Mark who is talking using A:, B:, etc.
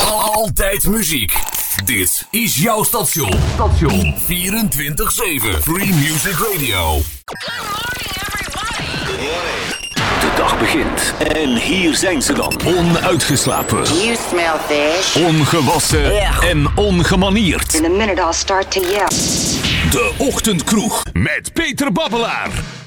A: Altijd muziek. Dit is jouw station. 24/7 Free Music Radio. De dag begint en hier zijn ze dan. Onuitgeslapen.
B: You smell fish.
A: Ongewassen en ongemanierd.
B: In a minute I'll start to yell.
A: De Ochtendkroeg met Peter Babbelaar.